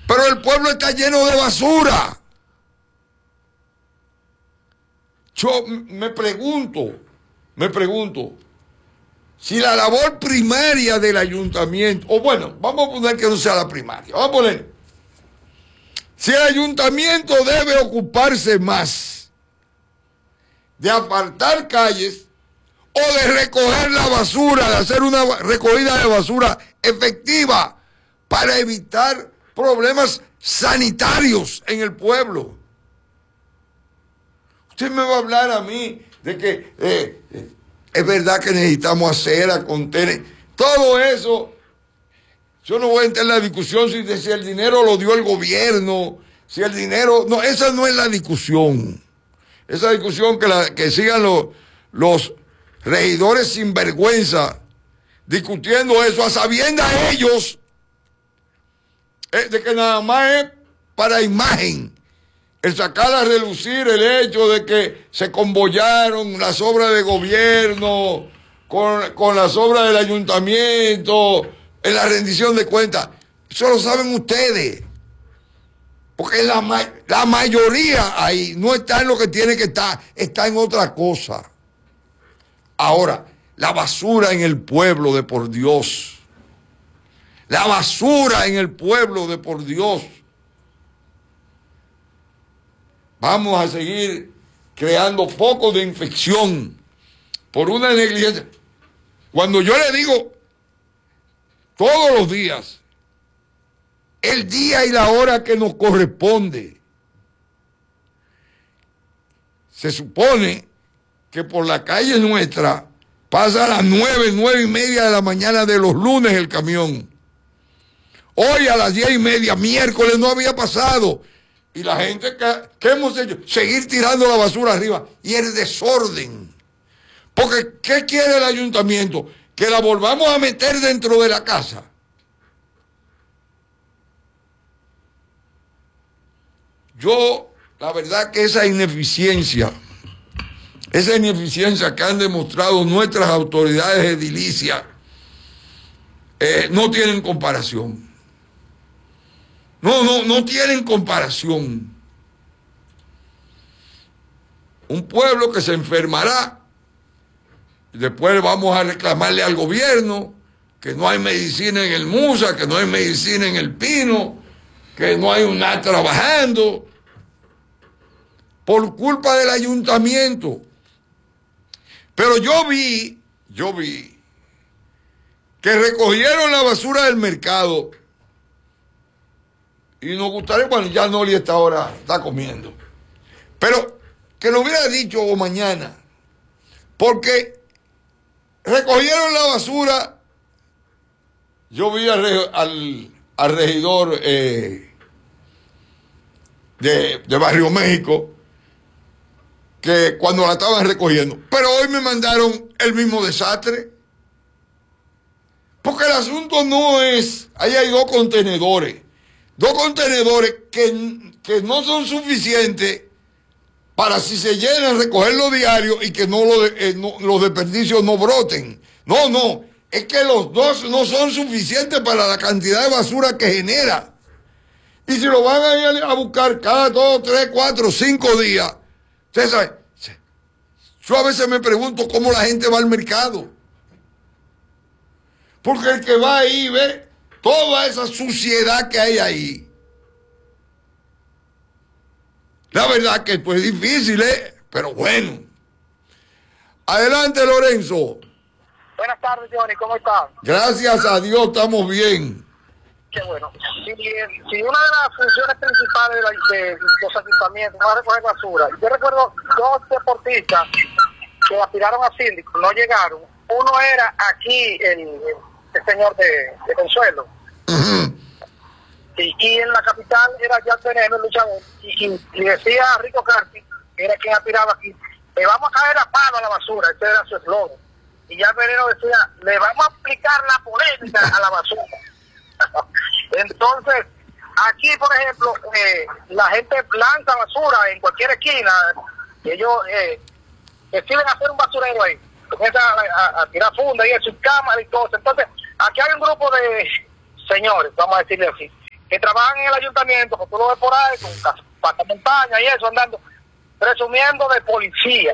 Pero el pueblo está lleno de basura. Yo me pregunto, si la labor primaria del ayuntamiento, o bueno, vamos a poner que no sea la primaria, vamos a poner, si el ayuntamiento debe ocuparse más de apartar calles o de recoger la basura, de hacer una recogida de basura efectiva para evitar problemas sanitarios en el pueblo. Usted me va a hablar a mí de que es verdad que necesitamos acera, contener, todo eso. Yo no voy a entrar en la discusión si el dinero lo dio el gobierno, si el dinero... No, esa no es la discusión. Esa discusión que sigan los regidores sinvergüenza discutiendo eso, a sabiendas de ellos, de que nada más es para imagen. El sacar a relucir el hecho de que se convoyaron las obras de gobierno con las obras del ayuntamiento en la rendición de cuentas. Eso lo saben ustedes. Porque la mayoría ahí no está en lo que tiene que estar, está en otra cosa. Ahora, la basura en el pueblo de por Dios. La basura en el pueblo de por Dios. Vamos a seguir creando focos de infección por una negligencia. Cuando yo le digo todos los días, el día y la hora que nos corresponde, se supone que por la calle nuestra pasa a las 9:30 de la mañana de los lunes el camión. Hoy a las 10:30, miércoles, no había pasado. Y la gente, ¿qué hemos hecho? Seguir tirando la basura arriba. Y el desorden. Porque, ¿qué quiere el ayuntamiento? Que la volvamos a meter dentro de la casa. Yo, la verdad que esa ineficiencia que han demostrado nuestras autoridades edilicias, no tienen comparación. No tienen comparación. Un pueblo que se enfermará, y después vamos a reclamarle al gobierno que no hay medicina en el Musa, que no hay medicina en el Pino, que no hay UNAD trabajando, por culpa del ayuntamiento. Pero yo vi que recogieron la basura del mercado. Y nos gustaría, bueno, ya Noli esta hora está comiendo. Pero que lo hubiera dicho o mañana. Porque recogieron la basura. Yo vi al regidor de Barrio México, que cuando la estaban recogiendo. Pero hoy me mandaron el mismo desastre. Porque el asunto no es... Ahí hay dos contenedores que no son suficientes para, si se llenan, recogerlo diario y que los desperdicios no broten. No, es que los dos no son suficientes para la cantidad de basura que genera. Y si lo van a ir a buscar cada 2, 3, 4, 5 días, ustedes saben, yo a veces me pregunto cómo la gente va al mercado. Porque el que va ahí ve toda esa suciedad que hay ahí. La verdad que pues es difícil, pero bueno. Adelante, Lorenzo. Buenas tardes, Johnny, ¿cómo estás? Gracias a Dios, estamos bien. Qué bueno. Si una de las funciones principales de los ayuntamientos es recoger basura, yo recuerdo 2 deportistas que aspiraron a síndico, no llegaron. Uno era aquí el señor de Consuelo. Y en la capital era Jack Veneno, el luchador, y decía Rico Carti, que era quien aspiraba aquí, le vamos a caer a palo a la basura, ese era su eslogan. Y Jack Veneno decía, le vamos a aplicar la polémica a la basura. Entonces, aquí, por ejemplo, la gente lanza basura en cualquier esquina, y ellos deciden hacer un basurero ahí, comienzan a tirar funda y sus cámaras y todo. Entonces, aquí hay un grupo de señores, vamos a decirle así, que trabajan en el ayuntamiento, que tú lo ves por ahí, con pasamontaña y eso, andando, presumiendo de policía.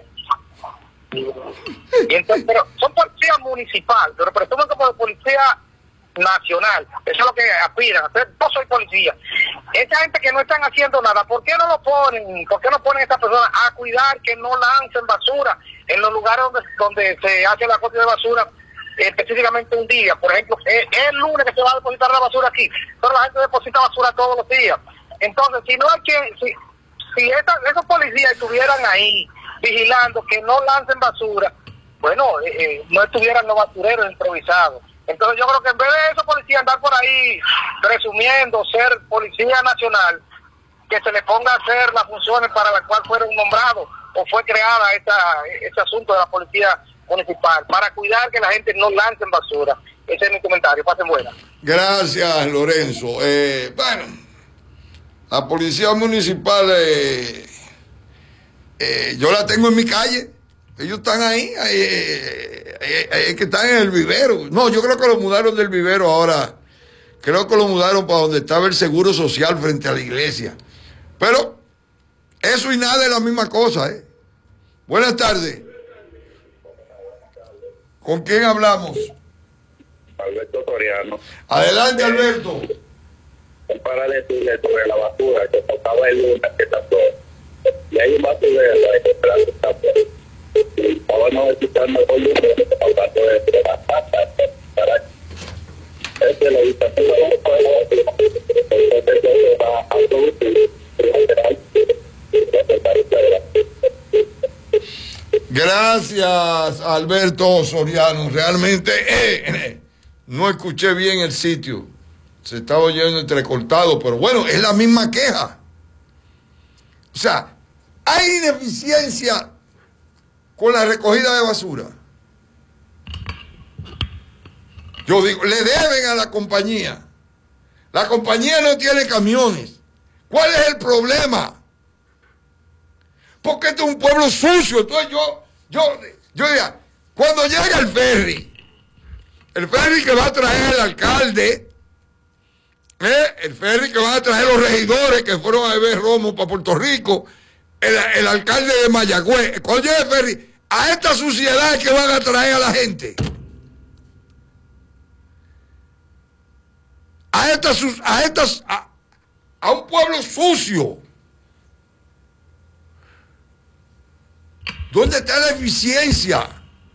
Y entonces, pero son policías municipales, pero presumen como de policía nacional. Eso es lo que aspiran. Yo soy policía. Esa gente que no están haciendo nada, ¿por qué no lo ponen? ¿Por qué no ponen a estas personas a cuidar que no lancen basura en los lugares donde se hace la acopio de basura? Específicamente un día, por ejemplo, es el lunes que se va a depositar la basura aquí, pero la gente deposita basura todos los días. Entonces, si no hay si esos policías estuvieran ahí vigilando que no lancen basura, bueno, no estuvieran los basureros improvisados. Entonces yo creo que en vez de esos policías andar por ahí presumiendo ser policía nacional, que se le ponga a hacer las funciones para las cuales fueron nombrados o fue creada ese asunto de la policía municipal, para cuidar que la gente no lance basura. Ese es mi comentario. Pasen buena. Gracias, Lorenzo. Bueno, la policía municipal, yo la tengo en mi calle. Ellos están ahí, que están en el vivero. No, yo creo que lo mudaron del vivero ahora. Creo que lo mudaron para donde estaba el seguro social frente a la iglesia. Pero eso y nada es la misma cosa, ¿eh? Buenas tardes. ¿Con quién hablamos? Alberto Soriano. Adelante, Alberto. Para decirle sobre la basura que tocaba el lunes que tapó. Y hay un basurero ahí que tapó. Y ahora no escuchando el volumen hablando de la pata para que la habitación no puede. Entonces eso va a producir. Gracias, Alberto Soriano. Realmente no escuché bien el sitio. Se estaba oyendo entrecortado, pero bueno, es la misma queja. O sea, hay ineficiencia con la recogida de basura. Yo digo, le deben a la compañía. La compañía no tiene camiones. ¿Cuál es el problema? Porque este es un pueblo sucio. Entonces yo diría, cuando llega el ferry que va a traer el alcalde, el ferry que va a traer los regidores que fueron a beber romo para Puerto Rico, el alcalde de Mayagüez, cuando llega el ferry, a esta suciedad que van a traer a la gente, a un pueblo sucio. ¿Dónde está la eficiencia?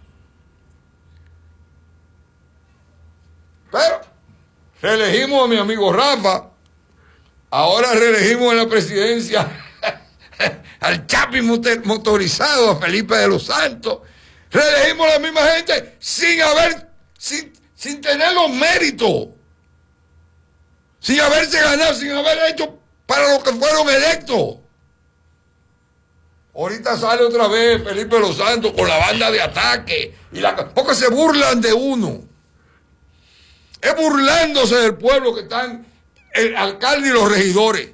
Pero reelegimos a mi amigo Rafa, ahora reelegimos en la presidencia al Chapi motorizado, a Felipe de los Santos, reelegimos a la misma gente sin tener los méritos, sin haberse ganado, sin haber hecho para lo que fueron electos. Ahorita sale otra vez Felipe de los Santos con la banda de ataque, porque se burlan de uno. Es burlándose del pueblo que están el alcalde y los regidores.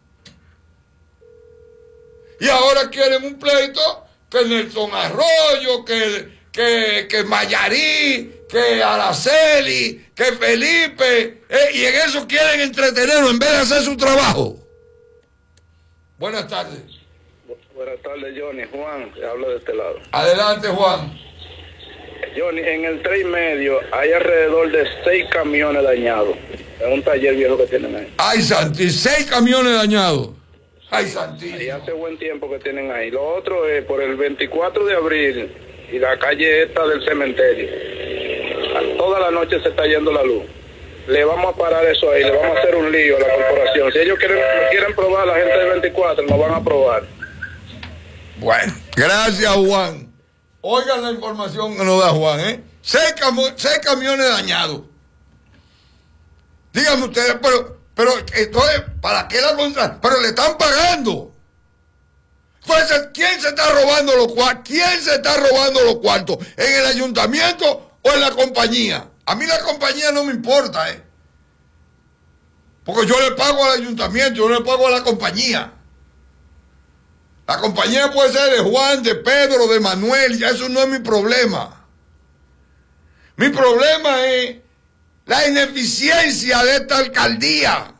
Y ahora quieren un pleito que Nelson Arroyo, que Mayarí, que Araceli, que Felipe, y en eso quieren entretenerlo en vez de hacer su trabajo. Buenas tardes. Buenas tardes, Johnny. Juan, te hablo de este lado. Adelante, Juan. Johnny, en el 3.5 hay alrededor de 6 camiones dañados. Es un taller viejo que tienen ahí. Ay, Santi, 6 camiones dañados. Ay, Santísimo. Y hace buen tiempo que tienen ahí. Lo otro es por el 24 de abril y la calle esta del cementerio. Toda la noche se está yendo la luz. Le vamos a parar eso ahí, le vamos a hacer un lío a la corporación. Si ellos quieren probar a la gente del 24, no van a probar. Bueno, gracias, Juan. Oigan la información que nos da Juan, ¿eh? 6 camiones dañados. Díganme ustedes, pero entonces, ¿para qué la contra? Pero le están pagando. Entonces, ¿quién se está robando los cuartos? ¿Quién se está robando los cuartos? ¿En el ayuntamiento o en la compañía? A mí la compañía no me importa, ¿eh? Porque yo le pago al ayuntamiento, yo le pago a la compañía. La compañía puede ser de Juan, de Pedro, de Manuel, ya eso no es mi problema. Mi problema es la ineficiencia de esta alcaldía.